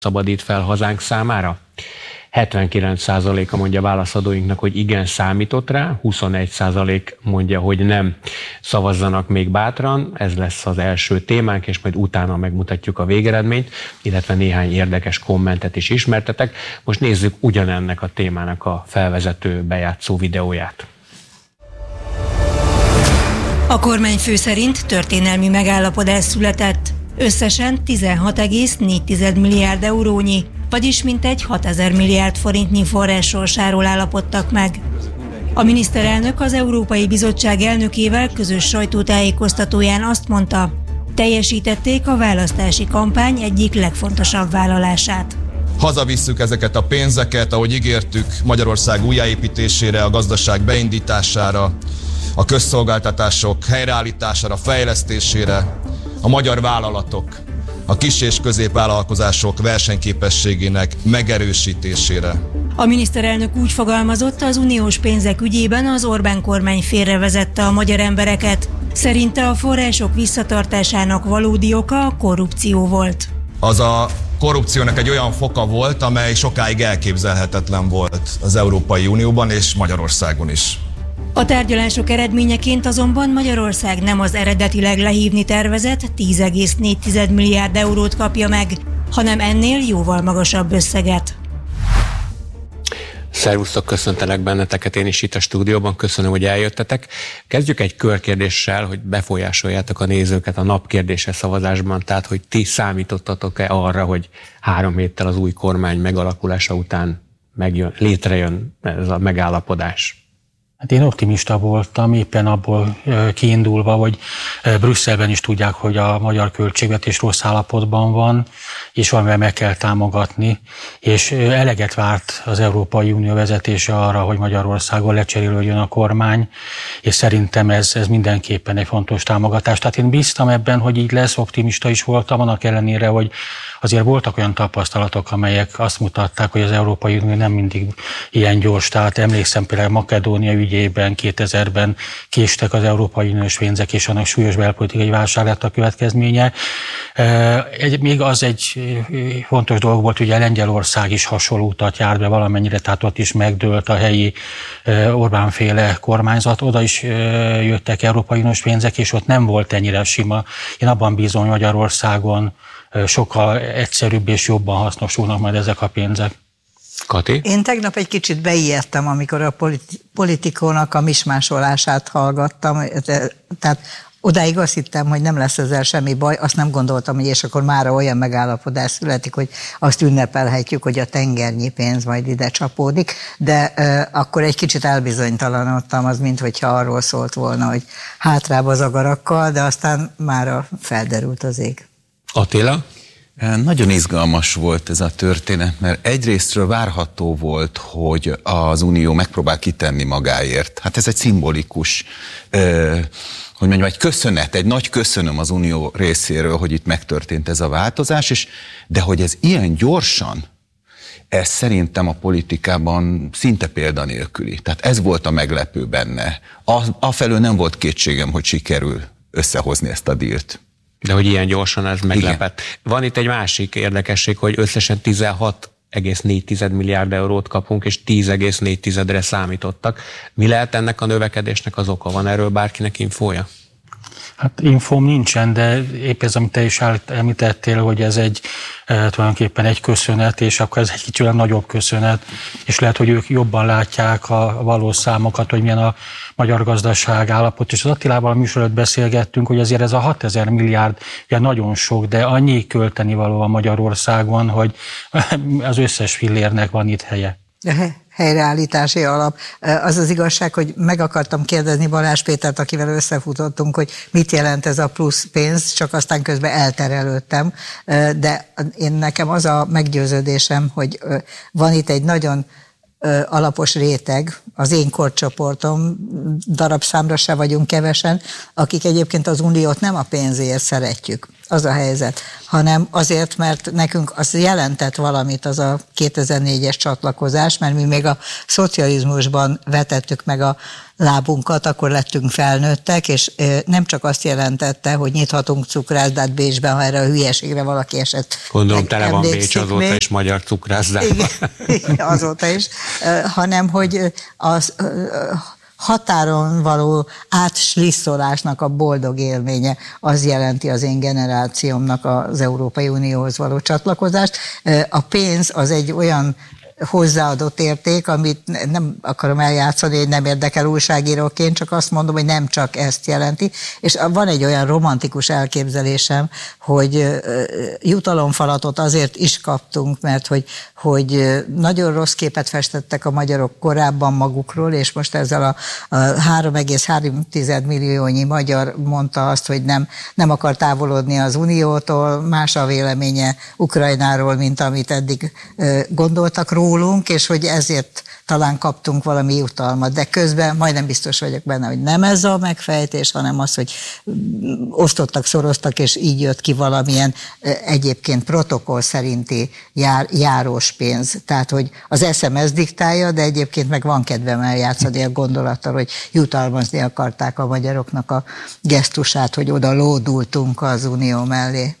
szabadít fel hazánk számára? 79%-a mondja válaszadóinknak, hogy igen, számított rá, 21% mondja, hogy nem. Szavazzanak még bátran, ez lesz az első témánk, és majd utána megmutatjuk a végeredményt, illetve néhány érdekes kommentet is ismertetek. Most nézzük ugyanennek a témának a felvezető bejátszó videóját. A kormányfő szerint történelmi megállapodás született. Összesen 16,4 milliárd eurónyi, vagyis mintegy 6000 milliárd forintnyi forrás sorsáról állapodtak meg. A miniszterelnök az Európai Bizottság elnökével közös sajtótájékoztatóján azt mondta, teljesítették a választási kampány egyik legfontosabb vállalását. Hazavisszük ezeket a pénzeket, ahogy ígértük, Magyarország újjáépítésére, a gazdaság beindítására, a közszolgáltatások helyreállítására, fejlesztésére, a magyar vállalatok, a kis- és középvállalkozások versenyképességének megerősítésére. A miniszterelnök úgy fogalmazott, az uniós pénzek ügyében az Orbán kormány félrevezette a magyar embereket. Szerinte a források visszatartásának valódi oka a korrupció volt. Az a korrupciónak egy olyan foka volt, amely sokáig elképzelhetetlen volt az Európai Unióban és Magyarországon is. A tárgyalások eredményeként azonban Magyarország nem az eredetileg lehívni tervezett 10,4 milliárd eurót kapja meg, hanem ennél jóval magasabb összeget. Szervusztok, köszöntelek benneteket én is itt a stúdióban, köszönöm, hogy eljöttetek. Kezdjük egy körkérdéssel, hogy befolyásoljátok a nézőket a napkérdése szavazásban, tehát hogy ti számítottatok-e arra, hogy 3 héttel az új kormány megalakulása után létrejön ez a megállapodás? Hát én optimista voltam, éppen abból kiindulva, hogy Brüsszelben is tudják, hogy a magyar költségvetés rossz állapotban van, és valamivel meg kell támogatni, és eleget várt az Európai Unió vezetése arra, hogy Magyarországon lecserélődjön a kormány, és szerintem ez mindenképpen egy fontos támogatás. Tehát én bíztam ebben, hogy így lesz, optimista is voltam, annak ellenére, hogy azért voltak olyan tapasztalatok, amelyek azt mutatták, hogy az Európai Unió nem mindig ilyen gyors. Tehát emlékszem például Makedónia ügyében 2000-ben késtek az Európai Uniós pénzek, és annak súlyos belpolitikai válság lett a következménye. Még az egy fontos dolog volt, hogy Lengyelország is hasonló utat járt be valamennyire, tehát ott is megdőlt a helyi Orbán-féle kormányzat, oda is jöttek Európai Uniós pénzek, és ott nem volt ennyire sima. Én abban bízom, hogy Magyarországon sokkal egyszerűbb és jobban hasznosulnak majd ezek a pénzek. Kati? Én tegnap egy kicsit beijedtem, amikor a politikónak a mismásolását hallgattam, tehát odáig azt hittem, hogy nem lesz ezzel semmi baj, azt nem gondoltam, hogy és akkor mára olyan megállapodás születik, hogy azt ünnepelhetjük, hogy a tengernyi pénz majd ide csapódik, de akkor egy kicsit elbizonytalanodtam, az minthogyha arról szólt volna, hogy hátrább az agarakkal, de aztán mára felderült az ég. Attila? Nagyon izgalmas volt ez a történet, mert egyrésztről várható volt, hogy az Unió megpróbál kitenni magáért. Hát ez egy szimbolikus, hogy mondjam, egy köszönet, egy nagy köszönöm az Unió részéről, hogy itt megtörtént ez a változás, de hogy ez ilyen gyorsan, ez szerintem a politikában szinte példanélküli. Tehát ez volt a meglepő benne. Afelől nem volt kétségem, hogy sikerül összehozni ezt a dílt. De hogy ilyen gyorsan ez meglepett. Igen. Van itt egy másik érdekesség, hogy összesen 16,4 milliárd eurót kapunk, és 10,4-re számítottak. Mi lehet ennek a növekedésnek az oka? Van erről bárkinek infója? Hát infóm nincsen, de épp ez, amit te is említettél, hogy ez egy tulajdonképpen egy köszönet, és akkor ez egy kicsit olyan nagyobb köszönet, és lehet, hogy ők jobban látják a valós számokat, hogy milyen a magyar gazdaság állapot, és az Attilával a műsor előtt beszélgettünk, hogy azért ez a 6000 milliárd ugye nagyon sok, de annyi költeni való a Magyarországon, hogy az összes fillérnek van itt helye. Helyreállítási alap. Az az igazság, hogy meg akartam kérdezni Balázs Pétert, akivel összefutottunk, hogy mit jelent ez a plusz pénz, csak aztán közben elterelődtem, de nekem az a meggyőződésem, hogy van itt egy nagyon alapos réteg, az én korcsoportom, darabszámra se vagyunk kevesen, akik egyébként az Uniót nem a pénzért szeretjük. az a helyzet, hanem azért, mert nekünk az jelentett valamit az a 2004-es csatlakozás, mert mi még a szocializmusban vetettük meg a lábunkat, akkor lettünk felnőttek, és nem csak azt jelentette, hogy nyithatunk cukrászdát Bécsben, ha erre a hülyeségre valaki esett. Gondolom, tele van Bécs azóta is magyar cukrászdában. Igen, azóta is, hanem hogy az határon való átslisszolásnak a boldog élménye, az jelenti az én generációmnak az Európai Unióhoz való csatlakozást. A pénz az egy olyan hozzáadott érték, amit nem akarom eljátszani, hogy nem érdekel újságíróként, csak azt mondom, hogy nem csak ezt jelenti. És van egy olyan romantikus elképzelésem, hogy jutalomfalatot azért is kaptunk, mert hogy nagyon rossz képet festettek a magyarok korábban magukról, és most ezzel a 3,3 milliónyi magyar mondta azt, hogy nem akar távolodni az Uniótól, más a véleménye Ukrajnáról, mint amit eddig gondoltak rólunk, és hogy ezért talán kaptunk valami jutalmat, de közben majdnem biztos vagyok benne, hogy nem ez a megfejtés, hanem az, hogy osztottak, szoroztak, és így jött ki valamilyen egyébként protokoll szerinti járós pénz. Tehát, hogy az SMS diktálja, de egyébként meg van kedvem eljátszani a gondolattal, hogy jutalmazni akarták a magyaroknak a gesztusát, hogy oda lódultunk az Unió mellé.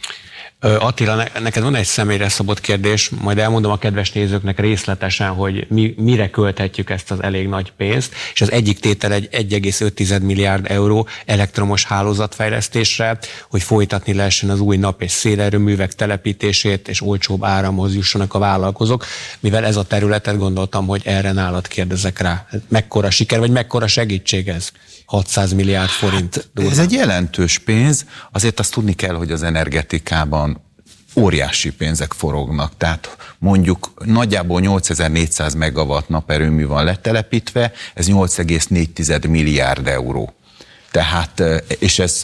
Attila, neked van egy személyre szabott kérdés, majd elmondom a kedves nézőknek részletesen, hogy mire költhetjük ezt az elég nagy pénzt, és az egyik tétel egy 1,5 milliárd euró elektromos hálózatfejlesztésre, hogy folytatni lehessen az új nap- és szélerőművek telepítését, és olcsóbb áramhoz jussanak a vállalkozók, mivel ez a területet gondoltam, hogy erre nálad kérdezek rá. Mekkora siker, vagy mekkora segítség ez? 600 milliárd forint. Ez egy jelentős pénz, azért azt tudni kell, hogy az energetikában óriási pénzek forognak, tehát mondjuk nagyjából 8400 megawatt naperőmű van letelepítve, ez 8,4 milliárd euró. Tehát, és ez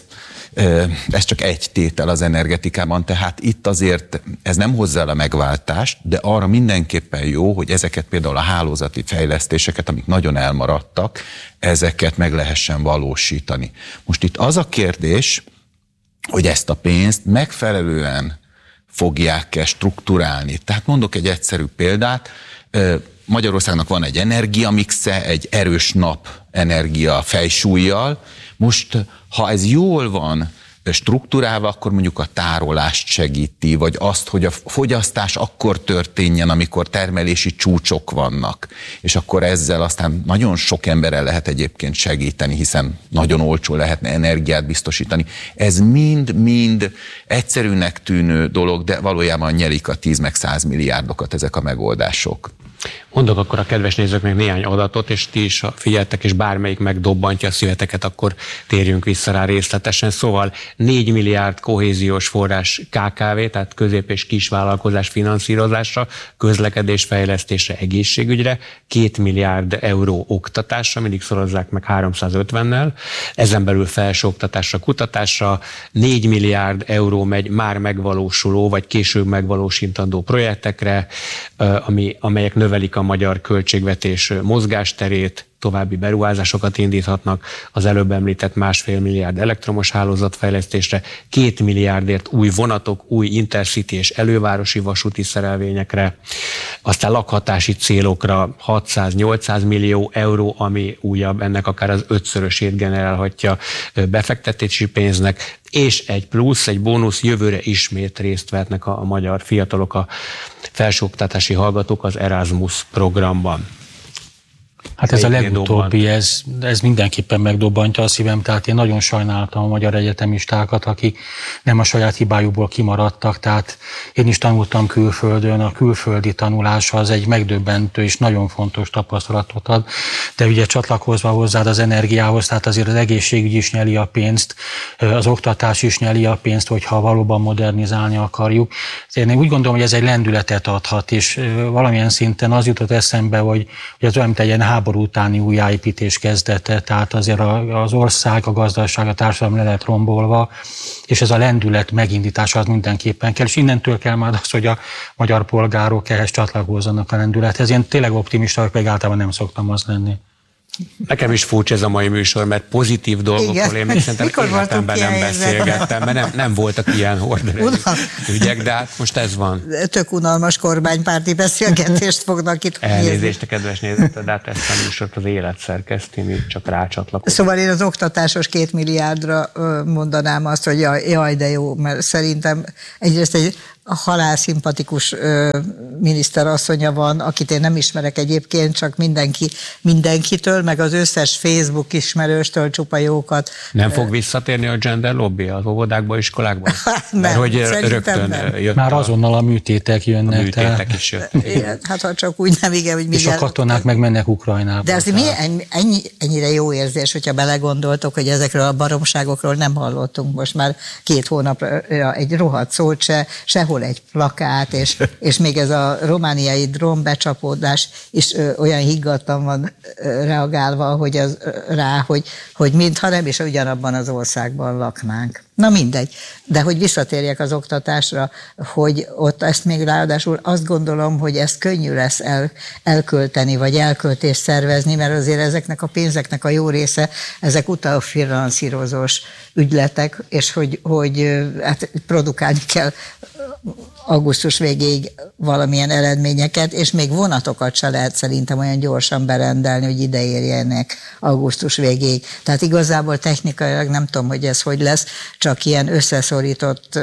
csak egy tétel az energetikában, tehát itt azért ez nem hozza el a megváltást, de arra mindenképpen jó, hogy ezeket például a hálózati fejlesztéseket, amik nagyon elmaradtak, ezeket meg lehessen valósítani. Most itt az a kérdés, hogy ezt a pénzt megfelelően fogják-e strukturálni. Tehát mondok egy egyszerű példát, Magyarországnak van egy energiamixe, egy erős napenergia fejsúllyal. Most, ha ez jól van struktúrálva, akkor mondjuk a tárolást segíti, vagy azt, hogy a fogyasztás akkor történjen, amikor termelési csúcsok vannak. És akkor ezzel aztán nagyon sok emberrel lehet egyébként segíteni, hiszen nagyon olcsó lehetne energiát biztosítani. Ez mind egyszerűnek tűnő dolog, de valójában nyelik a 10 meg 100 milliárdokat ezek a megoldások. Mondok akkor a kedves nézőknek néhány adatot, és ti is figyeltek, és bármelyik megdobbantja a szíveteket, akkor térjünk vissza rá részletesen. Szóval 4 milliárd kohéziós forrás KKV, tehát közép- és kisvállalkozás finanszírozásra, közlekedésfejlesztésre, egészségügyre, 2 milliárd euró oktatásra, mindig szorozzák meg 350-nel, ezen belül felsőoktatásra, kutatásra, 4 milliárd euró megy már megvalósuló, vagy később megvalósítandó projektekre, amelyek növelik a magyar költségvetés mozgásterét, további beruházásokat indíthatnak, az előbb említett 1,5 milliárd elektromos hálózatfejlesztésre, 2 milliárdért új vonatok, új intercity és elővárosi vasúti szerelvényekre, aztán lakhatási célokra 600-800 millió euró, ami újabb, ennek akár az 5-szörösét generálhatja befektetési pénznek, és egy plusz, egy bónusz, jövőre ismét részt vehetnek a magyar fiatalok, a felsőoktatási hallgatók az Erasmus programban. Hát ez a legutóbbi, ez mindenképpen megdobbantja a szívem, tehát én nagyon sajnáltam a magyar egyetemistákat, akik nem a saját hibájukból kimaradtak, tehát én is tanultam külföldön, a külföldi tanulás az egy megdöbbentő és nagyon fontos tapasztalatot ad, de ugye csatlakozva hozzád az energiához, tehát azért az egészségügy is nyeli a pénzt, az oktatás is nyeli a pénzt, hogyha valóban modernizálni akarjuk. Én úgy gondolom, hogy ez egy lendületet adhat, és valamilyen szinten az jutott eszembe, hogy ez olyan, mint egy ilyen háború utáni újjáépítés kezdete, tehát azért az ország, a gazdaság, a társadalom le lett rombolva, és ez a lendület megindítása az mindenképpen kell, és innentől kell már az, hogy a magyar polgárok ehhez csatlakozzanak a lendülethez. Én tényleg optimista vagyok, meg általában nem szoktam az lenni. Nekem is furcsa ez a mai műsor, mert pozitív dolgokról én még szerintem életemben nem beszélgettem, mert nem voltak ilyen horderejű ügyek, de hát most ez van. Tök unalmas kormánypárti beszélgetést fognak itt. Elnézést a kedves nézőtől, de hát ezt a műsort az élet szerkeszti, mi csak rácsatlakozunk. Szóval én az oktatásos 2 milliárdra mondanám azt, hogy jaj, de jó, mert szerintem egyrészt egy halálszimpatikus miniszterasszonya van, akit én nem ismerek egyébként, csak mindenkitől, meg az összes Facebook ismerőstől csupa jókat. Nem fog visszatérni a gender lobby az óvodákba, iskolákban? Mert hogy rögtön jött. Már azonnal a műtétek jönnek. A műtétek is jöttek. Hát ha csak úgy nem, igen, hogy és a katonák megmennek Ukrajnába. De az ennyire jó érzés, hogyha belegondoltok, hogy ezekről a baromságokról nem hallottunk most már 2 hónapra egy rohadt szót sehol egy plakát, és még ez a romániai drónbecsapódás is olyan higgadtan van reagálva, hogy hogy mintha nem is ugyanabban az országban laknánk. Na mindegy. De hogy visszatérjek az oktatásra, hogy ott ezt még ráadásul azt gondolom, hogy ezt könnyű lesz elkölteni, vagy elköltést szervezni, mert azért ezeknek a pénzeknek a jó része, ezek utalfinanszírozós ügyletek, és hogy hát produkálni kell augusztus végéig valamilyen eredményeket, és még vonatokat se lehet szerintem olyan gyorsan berendelni, hogy ide érjenek augusztus végéig. Tehát igazából technikailag nem tudom, hogy ez hogy lesz, csak ilyen összeszorított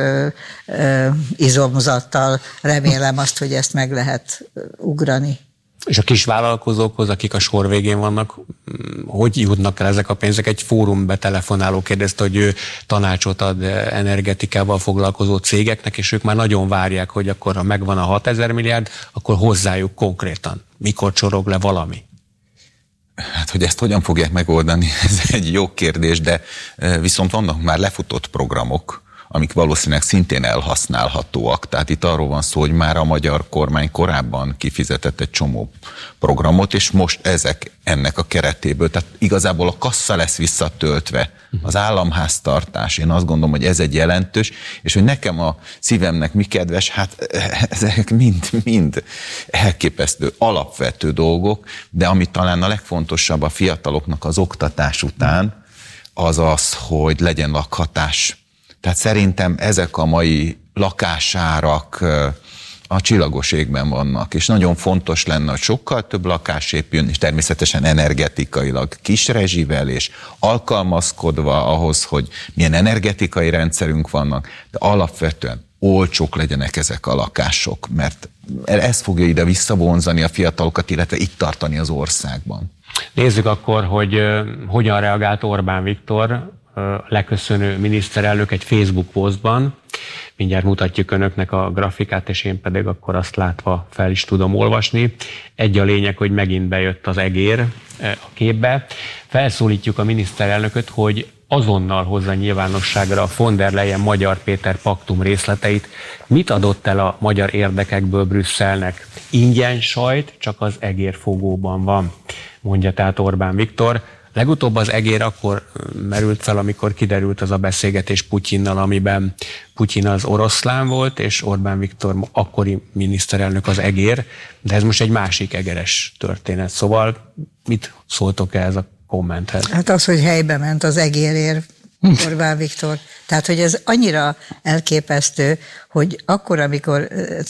izomzattal remélem azt, hogy ezt meg lehet ugrani. És a kis vállalkozókhoz, akik a sor végén vannak, hogy jutnak el ezek a pénzek? Egy fórum betelefonáló kérdezte, hogy ő tanácsot ad energetikával foglalkozó cégeknek, és ők már nagyon várják, hogy akkor, ha megvan a 6000 milliárd, akkor hozzájuk konkrétan. Mikor csorog le valami? Hát, hogy ezt hogyan fogják megoldani, ez egy jó kérdés, de viszont vannak már lefutott programok, amik valószínűleg szintén elhasználhatóak. Tehát itt arról van szó, hogy már a magyar kormány korábban kifizetett egy csomó programot, és most ezek ennek a keretéből. Tehát igazából a kassa lesz visszatöltve, az államháztartás. Én azt gondolom, hogy ez egy jelentős, és hogy nekem a szívemnek mi kedves, hát ezek mind elképesztő, alapvető dolgok, de ami talán a legfontosabb a fiataloknak az oktatás után, az az, hogy legyen lakhatás. Tehát szerintem ezek a mai lakásárak a csillagos égben vannak, és nagyon fontos lenne, hogy sokkal több lakás épüljön, és természetesen energetikailag kis rezsivel, és alkalmazkodva ahhoz, hogy milyen energetikai rendszerünk vannak, de alapvetően olcsók legyenek ezek a lakások, mert ez fogja ide visszavonzani a fiatalokat, illetve itt tartani az országban. Nézzük akkor, hogy hogyan reagált Orbán Viktor, leköszönő miniszterelnök egy Facebook posztban. Mindjárt mutatjuk önöknek a grafikát, és én pedig akkor azt látva fel is tudom olvasni. Egy a lényeg, hogy megint bejött az egér a képbe. Felszólítjuk a miniszterelnököt, hogy azonnal hozza nyilvánosságra a von der Leyen Magyar Péter paktum részleteit. Mit adott el a magyar érdekekből Brüsszelnek? Ingyen sajt, csak az egérfogóban van, mondja tehát Orbán Viktor. Legutóbb az egér akkor merült fel, amikor kiderült az a beszélgetés Putyinnal, amiben Putyin az oroszlán volt, és Orbán Viktor akkori miniszterelnök az egér, de ez most egy másik egeres történet. Szóval mit szóltok ehhez a kommenthez? Hát az, hogy helybe ment az egérért Orbán Viktor. Tehát, hogy ez annyira elképesztő, hogy akkor, amikor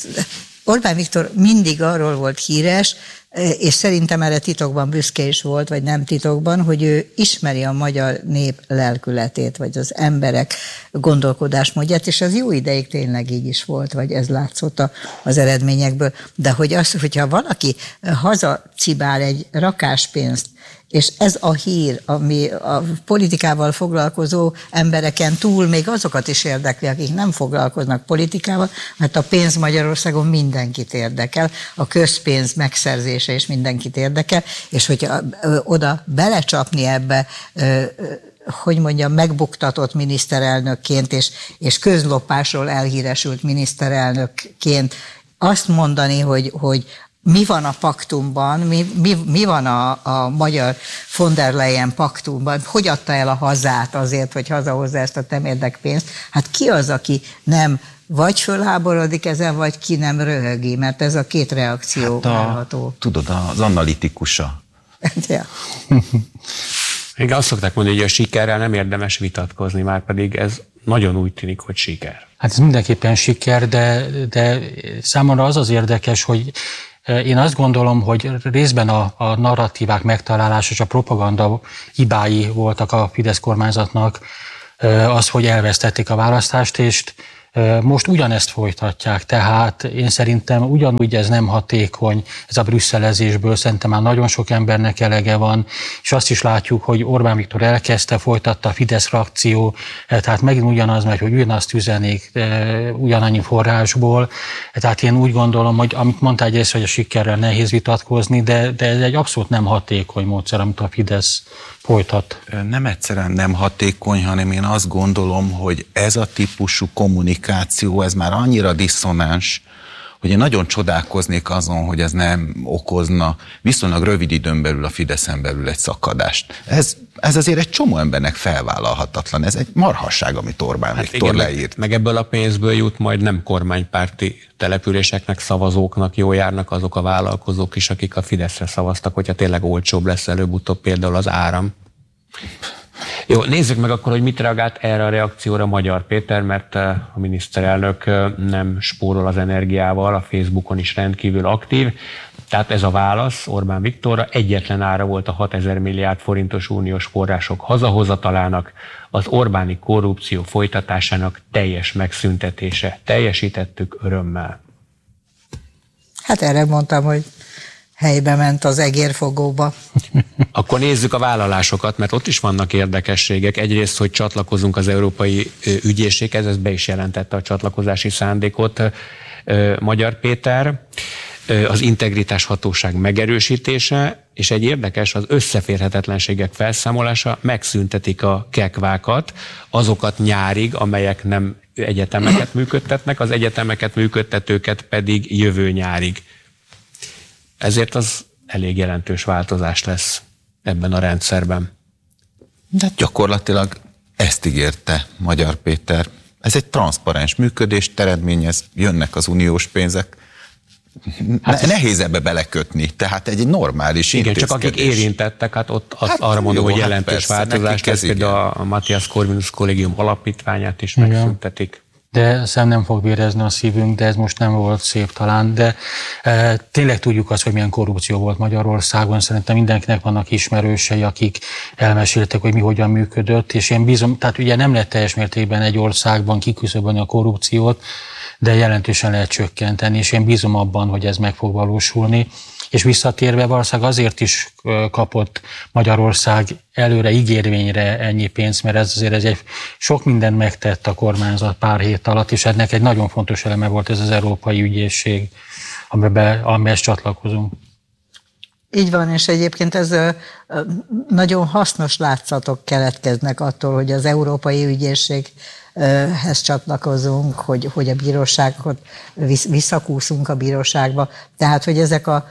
Orbán Viktor mindig arról volt híres, és szerintem erre titokban büszke is volt, vagy nem titokban, hogy ő ismeri a magyar nép lelkületét, vagy az emberek gondolkodásmódját, és az jó ideig tényleg így is volt, vagy ez látszott az eredményekből. De hogy az, hogyha valaki hazacibál egy rakáspénzt, és ez a hír, ami a politikával foglalkozó embereken túl még azokat is érdekli, akik nem foglalkoznak politikával, mert a pénz Magyarországon mindenkit érdekel, a közpénz megszerzése is mindenkit érdekel, és hogyha oda belecsapni ebbe, hogy mondjam, megbuktatott miniszterelnökként, és közlopásról elhíresült miniszterelnökként azt mondani, hogy mi van a paktumban, mi van a magyar von der Leyen paktumban, hogy adta el a hazát azért, hogy hazahozza ezt a temérdek pénzt. Hát ki az, aki nem vagy fölháborodik ezen, vagy ki nem röhögi, mert ez a két reakció várható. Tudod, az analitikusa Ja. Igen, azt szokták mondani, hogy a sikerrel nem érdemes vitatkozni, már pedig ez nagyon úgy tűnik, hogy siker. Hát ez mindenképpen siker, de számomra az érdekes, hogy én azt gondolom, hogy részben a narratívák megtalálása és a propaganda hibái voltak a Fidesz kormányzatnak, az, hogy elvesztették a választást, és most ugyanezt folytatják, tehát én szerintem ugyanúgy ez nem hatékony, ez a brüsszelezésből szerintem már nagyon sok embernek elege van, és azt is látjuk, hogy Orbán Viktor elkezdte, folytatta a Fidesz frakció, tehát megint ugyanaz megy, hogy ugyanazt üzenik ugyanannyi forrásból, tehát én úgy gondolom, hogy amit mondtál egyrészt, hogy a sikerrel nehéz vitatkozni, de ez egy abszolút nem hatékony módszer, amit a Fidesz folytat. Nem egyszerűen nem hatékony, hanem én azt gondolom, hogy ez a típusú kommunikáció, ez már annyira diszonáns, hogy én nagyon csodálkoznék azon, hogy ez nem okozna viszonylag rövid időn belül a Fideszen belül egy szakadást. Ez azért egy csomó embernek felvállalhatatlan. Ez egy marhasság, amit Orbán Viktor leírt. Meg ebből a pénzből jut majd nem kormánypárti településeknek, szavazóknak jól járnak azok a vállalkozók is, akik a Fideszre szavaztak, hogyha tényleg olcsóbb lesz előbb-utóbb például az áram. Jó, nézzük meg akkor, hogy mit reagált erre a reakcióra Magyar Péter, mert a miniszterelnök nem spórol az energiával, a Facebookon is rendkívül aktív. Tehát ez a válasz Orbán Viktorra, egyetlen ára volt a 6000 milliárd forintos uniós források hazahozatalának, az Orbáni korrupció folytatásának teljes megszüntetése. Teljesítettük örömmel. Hát erre mondtam, hogy helybe ment az egérfogóba. Akkor nézzük a vállalásokat, mert ott is vannak érdekességek. Egyrészt, hogy csatlakozunk az Európai Ügyészséghez, ez be is jelentette a csatlakozási szándékot Magyar Péter. Az integritás hatóság megerősítése, és egy érdekes, az összeférhetetlenségek felszámolása, megszüntetik a kekvákat, azokat nyárig, amelyek nem egyetemeket működtetnek, az egyetemeket működtetőket pedig jövő nyárig. Ezért az elég jelentős változás lesz ebben a rendszerben. De gyakorlatilag ezt ígérte Magyar Péter. Ez egy transzparens működést eredményez, jönnek az uniós pénzek. Hát nehéz ebbe belekötni, tehát egy normális intézkedés. Igen, csak akik érintettek, hát ott arra mondom, hogy jelentős változás lesz, például a Matthias Corvinus Kollégium alapítványát is megszüntetik. De szem nem fog vérezni a szívünk, de ez most nem volt szép talán, de tényleg tudjuk azt, hogy milyen korrupció volt Magyarországon. Szerintem mindenkinek vannak ismerősei, akik elmeséltek, hogy mi hogyan működött, és én bízom, tehát ugye nem lehet teljes mértékben egy országban kiküszöbölni a korrupciót, de jelentősen lehet csökkenteni, és én bízom abban, hogy ez meg fog valósulni. És visszatérve valószínűleg azért is kapott Magyarország előre ígérvényre ennyi pénzt, mert ez egy sok mindent megtett a kormányzat pár hét alatt, és ennek egy nagyon fontos eleme volt ez az Európai Ügyészség, amiben csatlakozunk. Így van, és egyébként ez nagyon hasznos látszatok keletkeznek attól, hogy az Európai Ügyészséghez csatlakozunk, hogy a bíróságot visszakúszunk a bíróságba. Tehát, hogy ezek a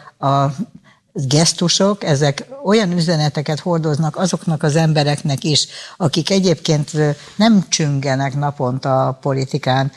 gesztusok, ezek olyan üzeneteket hordoznak azoknak az embereknek is, akik egyébként nem csüngenek naponta a politikán,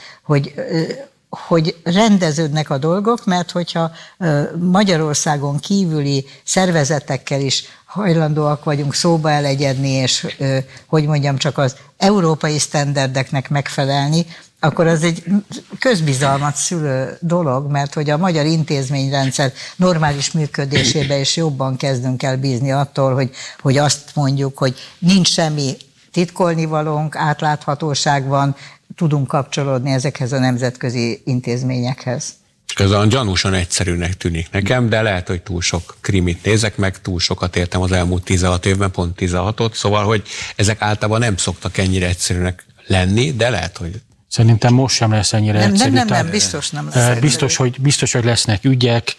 hogy rendeződnek a dolgok, mert hogyha Magyarországon kívüli szervezetekkel is hajlandóak vagyunk szóba elegyedni, és hogy mondjam, csak az európai sztenderdeknek megfelelni, akkor az egy közbizalmat szülő dolog, mert hogy a magyar intézményrendszer normális működésébe is jobban kezdünk el bízni attól, hogy azt mondjuk, hogy nincs semmi titkolnivalónk, átláthatóság van, tudunk kapcsolódni ezekhez a nemzetközi intézményekhez. Ez olyan gyanúsan egyszerűnek tűnik nekem, de lehet, hogy túl sok krimit nézek meg, túl sokat értem az elmúlt 16 évben, pont 16-ot, szóval, hogy ezek általában nem szoktak ennyire egyszerűnek lenni, de lehet, hogy... Szerintem most sem lesz ennyire egyszerű. Nem, biztos nem lesz biztos, hogy lesznek ügyek.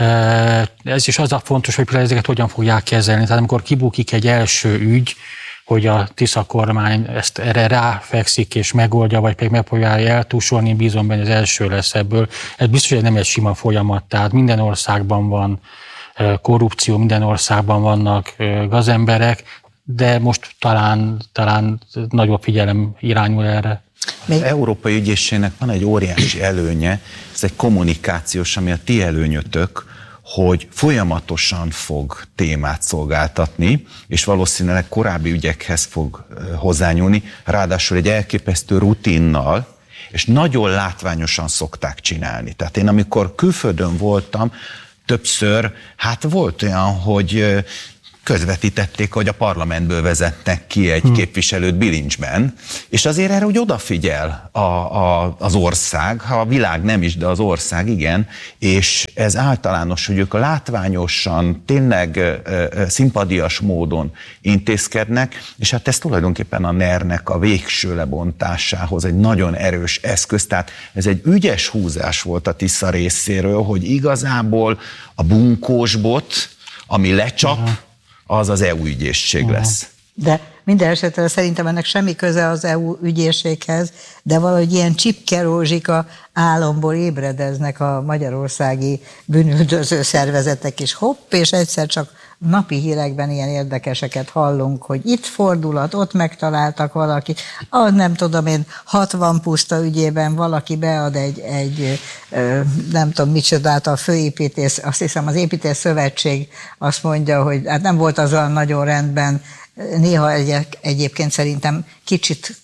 Ez is az a fontos, hogy például ezeket hogyan fogják kezelni. Tehát amikor kibukik egy első ügy, hogy a Tisza kormány ezt erre ráfekszik és megoldja, vagy pedig megpróbálja eltúsolni, bízom benne, az első lesz ebből. Ez biztos, hogy nem egy sima folyamat, tehát minden országban van korrupció, minden országban vannak gazemberek, de most talán nagyobb figyelem irányul erre. Az Európai Ügyészségnek van egy óriási előnye, ez egy kommunikációs, ami a ti előnyötök, hogy folyamatosan fog témát szolgáltatni, és valószínűleg korábbi ügyekhez fog hozzányúlni, ráadásul egy elképesztő rutinnal, és nagyon látványosan szokták csinálni. Tehát én amikor külföldön voltam, többször, hát volt olyan, hogy közvetítették, hogy a parlamentből vezetnek ki egy képviselőt bilincsben, és azért erre úgy odafigyel az ország, ha a világ nem is, de az ország igen, és ez általános, hogy ők látványosan, tényleg szimpadias módon intézkednek, és hát ez tulajdonképpen a NER-nek a végső lebontásához egy nagyon erős eszköz, tehát ez egy ügyes húzás volt a Tisza részéről, hogy igazából a bunkósbot, ami lecsap, az az EU ügyészség lesz. De minden esetre szerintem ennek semmi köze az EU ügyészséghez, de valahogy ilyen csipkerózsika álomból ébredeznek a magyarországi bűnüldöző szervezetek is. Hopp, és egyszer csak napi hírekben ilyen érdekeseket hallunk, hogy itt fordulat, ott megtaláltak valakit, nem tudom én, 60 puszta ügyében valaki bead egy nem tudom micsodát, a főépítész, azt hiszem az Építész Szövetség azt mondja, hogy hát nem volt az olyan nagyon rendben, néha egyébként szerintem kicsit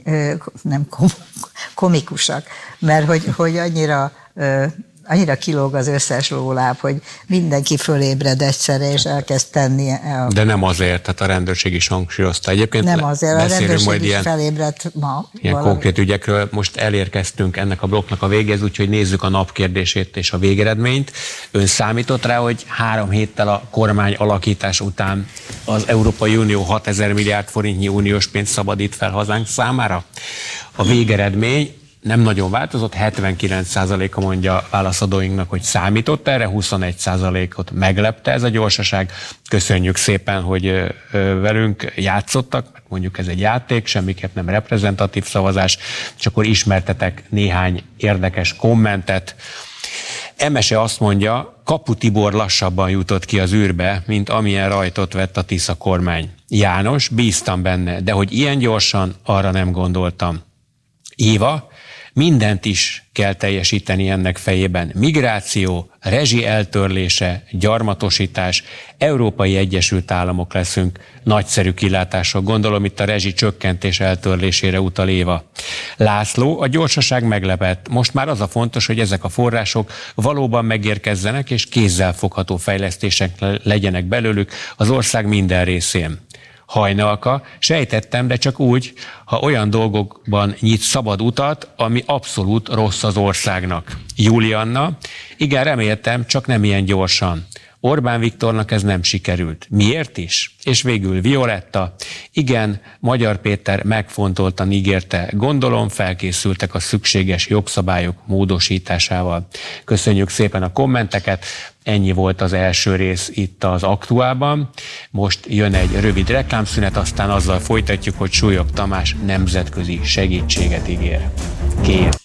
komikusak, mert hogy annyira kilóg az összes lóláb, hogy mindenki fölébred egyszerre, és elkezd tenni. De nem azért, tehát a rendőrség is hangsúlyozta. Egyébként nem azért, a rendőrség is felébredt ma. Ilyen konkrét ügyekről. Most elérkeztünk ennek a blokknak a végéhez, úgyhogy nézzük a nap kérdését és a végeredményt. Ön számított rá, hogy 3 héttel a kormány alakítás után az Európai Unió 6000 milliárd forintnyi uniós pénzt szabadít fel hazánk számára? A végeredmény nem nagyon változott, 79%-a mondja válaszadóinknak, hogy számított erre, 21%-ot meglepte ez a gyorsaság. Köszönjük szépen, hogy velünk játszottak, mondjuk ez egy játék, semmiképp nem reprezentatív szavazás, és akkor ismertetek néhány érdekes kommentet. Emese azt mondja, Kapu Tibor lassabban jutott ki az űrbe, mint amilyen rajtot vett a Tisza kormány. János, bíztam benne, de hogy ilyen gyorsan, arra nem gondoltam. Éva, mindent is kell teljesíteni ennek fejében. Migráció, rezsi eltörlése, gyarmatosítás, Európai Egyesült Államok leszünk. Nagyszerű kilátások. Gondolom itt a rezsi csökkentés eltörlésére utal Éva. László, a gyorsaság meglepett. Most már az a fontos, hogy ezek a források valóban megérkezzenek, és kézzelfogható fejlesztések legyenek belőlük az ország minden részén. Hajnalka, sejtettem, de csak úgy, ha olyan dolgokban nyit szabad utat, ami abszolút rossz az országnak. Julianna, igen, reméltem, csak nem ilyen gyorsan. Orbán Viktornak ez nem sikerült. Miért is? És végül Violetta, igen, Magyar Péter megfontoltan ígérte, gondolom felkészültek a szükséges jogszabályok módosításával. Köszönjük szépen a kommenteket, ennyi volt az első rész itt az Aktuálban. Most jön egy rövid reklámszünet, aztán azzal folytatjuk, hogy Súlyog Tamás nemzetközi segítséget ígér. Kér.